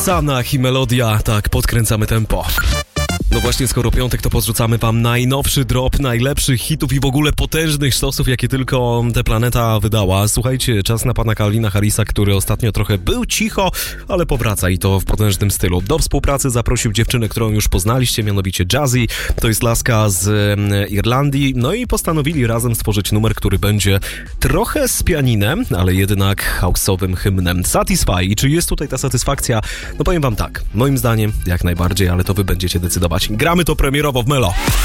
Sanach i melodia, tak, podkręcamy tempo. No właśnie, skoro piątek, to podrzucamy wam najnowszy drop najlepszych hitów i w ogóle potężnych sztosów, jakie tylko tę planeta wydała. Słuchajcie, czas na pana Calvina Harrisa, który ostatnio trochę był cicho, ale powraca i to w potężnym stylu. Do współpracy zaprosił dziewczynę, którą już poznaliście, mianowicie Jazzy. To jest laska z Irlandii. No i postanowili razem stworzyć numer, który będzie trochę z pianinem, ale jednak house'owym hymnem. Satisfy. I czy jest tutaj ta satysfakcja? No powiem wam tak, moim zdaniem jak najbardziej, ale to wy będziecie decydować. Gramy to premierowo w Melo.